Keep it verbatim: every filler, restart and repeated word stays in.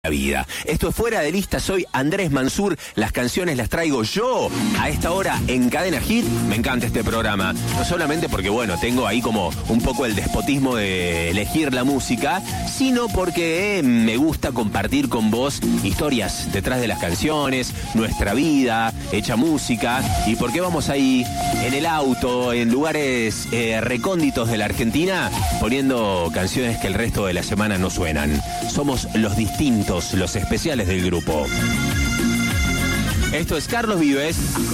la vida. Esto es Fuera de Lista, soy Andrés Mansur, las canciones las traigo yo a esta hora en Cadena Hit. Me encanta este programa, no solamente porque, bueno, tengo ahí como un poco el despotismo de elegir la música, sino porque eh, me gusta compartir con vos historias detrás de las canciones, nuestra vida, hecha música, y porque vamos ahí en el auto, en lugares eh, recónditos de la Argentina, poniendo canciones que el resto de la semana no suenan. Somos los distintos, los especiales del grupo. Esto es Carlos Vives.